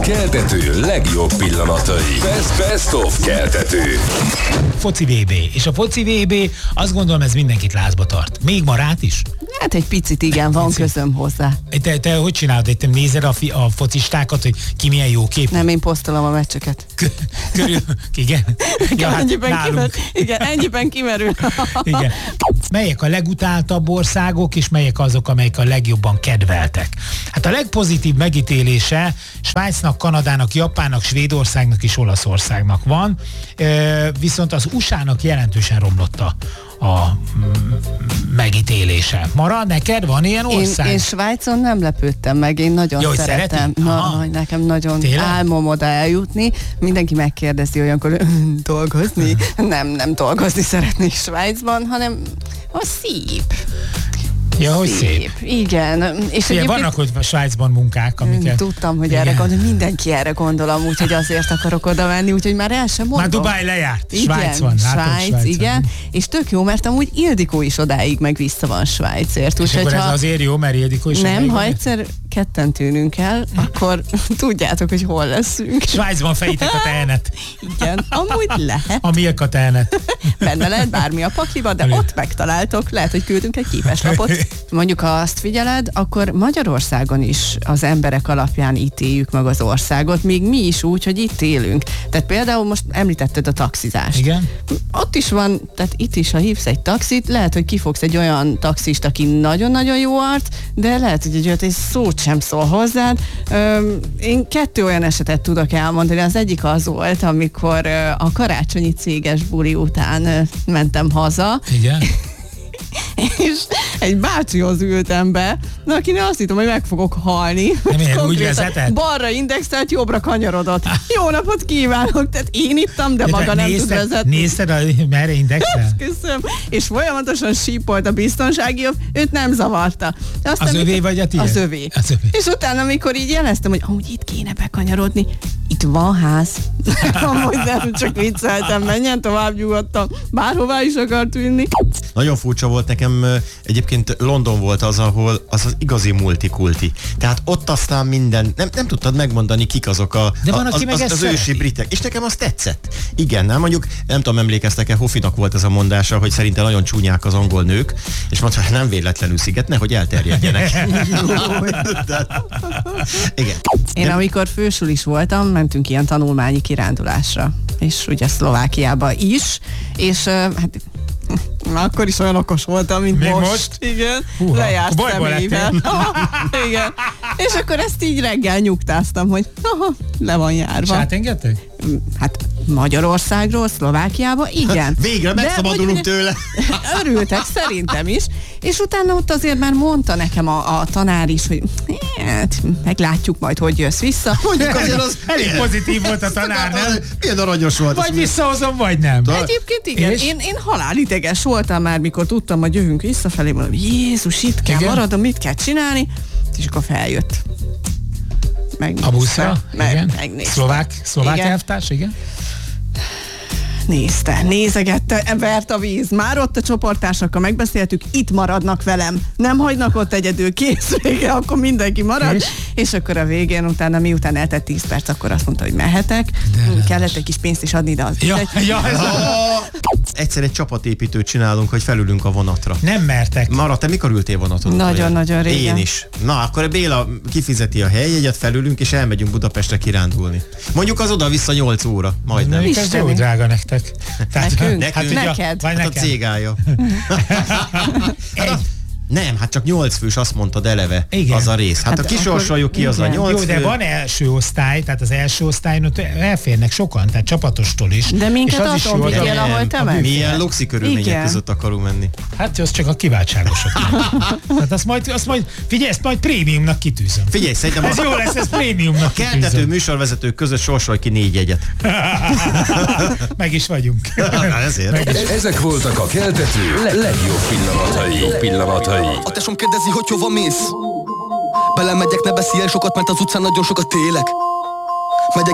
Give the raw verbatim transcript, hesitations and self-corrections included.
keltető legjobb pillanatai. Best, best of keltető. Foci vé bé. És a foci vé bé, azt gondolom, ez mindenkit lázba tart. Még Marát is? Hát egy picit igen, van közöm hozzá. Te, te hogy csinálod? Te nézed a, fi, a focistákat, hogy ki milyen jó kép? Nem, én posztolom a meccseket. Körül, igen. Ja, hát ennyiben, kimer, igen, ennyiben kimerül. Igen. Melyek a legutáltabb országok, és melyek azok, amelyek a legjobban kedveltek? Hát a legpozitív megítélése Svájcnak, Kanadának, Japánnak, Svédországnak és Olaszországnak van, viszont az u es á-nak jelentősen romlott a a megítélése. Mara, neked van ilyen ország? Én, én Svájcon nem lepődtem meg, én nagyon Jó, szeretem. Na, nekem nagyon Tényleg? álmom oda eljutni. Mindenki megkérdezi olyankor, dolgozni? nem, nem dolgozni szeretnék Svájcban, hanem a szép. Ja, hogy szép. szép. Igen. És Ugye, vannak, hogy a Svájcban munkák, amiket... Tudtam, hogy igen. erre gondol, mindenki erre gondolom, úgyhogy azért akarok oda menni, úgyhogy már el sem mondom. Már Dubáj lejárt, igen, Svájc van. Svájc, Svájc, igen. És tök jó, mert amúgy Ildikó is odáig meg vissza van Svájcért. És akkor ez azért jó, mert Ildikó is nem, ha egyszer ketten tűnünk el, akkor tudjátok, hogy hol leszünk. Svájcban fejtek a tehenet. Igen, amúgy lehet. A Milka tehenet. Benne lehet bármi a pakliba, de ott megtaláltok, lehet, hogy küldünk egy képeslapot. Mondjuk, ha azt figyeled, akkor Magyarországon is az emberek alapján ítéljük meg az országot, még mi is úgy, hogy itt élünk. Tehát például most említetted a taxizást. Igen. Ott is van, tehát itt is, ha hívsz egy taxit, lehet, hogy kifogsz egy olyan taxist, aki nagyon-nagyon jó arc, de lehet, hogy egy olyat, egy szót sem szól hozzád. Öm, én kettő olyan esetet tudok elmondani. Az egyik az volt, amikor a karácsonyi céges buli után mentem haza. Igen. És egy bácsihoz ültem be, na akinek azt hittem, hogy meg fogok halni. Nem, úgy vezetett? Balra indexelt, jobbra kanyarodott. Jó napot kívánok! Tehát én ittam, de, de maga nem tud vezetni. Nézted, a, merre indexel? Köszönöm. És folyamatosan sípolt a biztonsági jobb, őt nem zavarta. Aztán, az övé mikor, vagy a tiéd? Az övé. Az övé. És utána, amikor így jeleztem, hogy amúgy itt kéne bekanyarodni, itt van ház. Amúgy nem, csak vicceltem, menjen tovább nyugodtan. Bárhová is akart vinni. Nagyon furcsa volt nekem, egyébként London volt az, ahol az az igazi multikulti. Tehát ott aztán minden, nem, nem tudtad megmondani, kik azok a, De van, az, az, az ősi britek. És nekem az tetszett. Igen, nem mondjuk, nem tudom, emlékeztek-e, Hofinak volt ez a mondása, hogy szerinte nagyon csúnyák az angol nők, és mondta, hogy nem véletlenül sziget, nehogy elterjedjenek. Igen. Én amikor fősulis voltam, mentünk ilyen tanulmányi kirándulásra. És ugye Szlovákiába is, és hát akkor is olyan okos voltam, mint Még most. most? Igen. Húha, lejárt személyvel. Igen. És akkor ezt így reggel nyugtáztam, hogy aha, le van járva. És átengedtek? Hát Magyarországról, Szlovákiába, igen. Végre megszabadulunk tőle. Örültek, szerintem is. És utána ott azért már mondta nekem a, a tanár is, hogy hát, meglátjuk majd, hogy jössz vissza. Mondjuk azért az elég pozitív volt a tanár, nem? Milyen aranyos volt. Vagy visszahozom, vagy nem. Egyébként igen, én, én halálideges voltam már, mikor tudtam, hogy jövünk visszafelé, mondom, Jézus, itt kell igen? maradom, mit kell csinálni, és akkor feljött. Megnézte. A buszra? Meg, igen. Megnézte. Szlovák, szlovák elvtárs, igen. Nézte, nézegette, vert a víz. Már ott a csoporttársakkal megbeszéltük, itt maradnak velem. Nem hagynak ott egyedül, kész vége, akkor mindenki marad. És, és akkor a végén, utána miután eltett tíz perc, akkor azt mondta, hogy mehetek. De kellett egy kis pénzt is adni, de az ja, ja, ez a... Egyszer egy csapatépítőt csinálunk, hogy felülünk a vonatra. Nem mertek. Mara, te mikor ültél vonaton? Nagyon-nagyon régen. Én is. Na, akkor Béla kifizeti a helyjegyet, felülünk, és elmegyünk Budapestre kirándulni. Mondjuk az oda-vissza nyolc óra, majdnem. Nem, ez jó drága nektek. Tehát, nekünk? Hát, hát neked? Hát a cégája. hát nem, hát csak nyolc fős, azt mondtad eleve. Igen. Az a rész. Hát, hát a kisorsoljuk ki, az a nyolc fő. Jó, de van első osztály, tehát az első osztályon ott elférnek sokan, tehát csapatostól is. De minket attól vigyél, ahol te meg. Milyen luxi körülmények között akarunk menni. Hát az csak a kiváltságosok. Tehát azt majd, azt majd, figyelj, ezt majd prémiumnak kitűzöm. Figyelj, szerintem ez jó lesz, ez prémiumnak kitűzöm. Keltető műsorvezetők között sorsolj ki négy jegyet. Meg is vagyunk. Ezért. Meg is. Ezek voltak a keltető legjobb pillanatai. pillanatai. A tesom kérdezi, hogy hova mész. Belemegyek, ne beszélj sokat, mert az utcán nagyon sokat élek.